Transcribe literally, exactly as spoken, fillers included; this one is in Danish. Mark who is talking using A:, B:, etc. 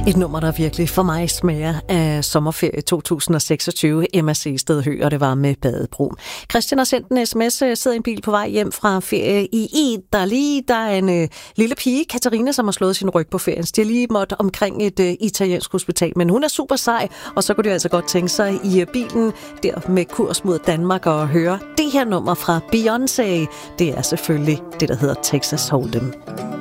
A: Et nummer, der virkelig for mig smager af sommerferie to tusind seksogtyve. Emma Seested Høgh, og det var med Badebro. Christian har sendt en sms, sidder i en bil på vej hjem fra ferie i Italy. Der er en øh, lille pige, Katarina, som har slået sin ryg på ferien. De har lige måtte omkring et øh, italiensk hospital, men hun er super sej, og så kunne de altså godt tænke sig i øh, bilen der med kurs mod Danmark og høre det her nummer fra Beyoncé. Det er selvfølgelig det, der hedder Texas Hold'em.